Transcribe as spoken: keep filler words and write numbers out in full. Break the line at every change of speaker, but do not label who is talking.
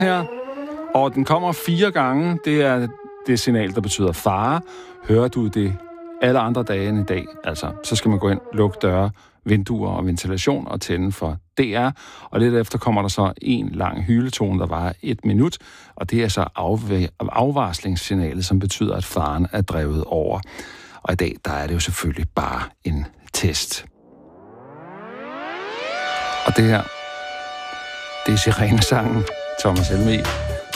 her, og den kommer fire gange. Det er det signal, der betyder fare. Hører du det alle andre dage end i dag, altså, så skal man gå ind, lukke døre, vinduer og ventilation og tænde for D R. Og lidt efter kommer der så en lang hyletone, der varer et minut, og det er så afv- afvarslingssignalet, som betyder, at faren er drevet over. Og i dag, der er det jo selvfølgelig bare en test. Og det her, det er sirenesangen, Thomas Helmig.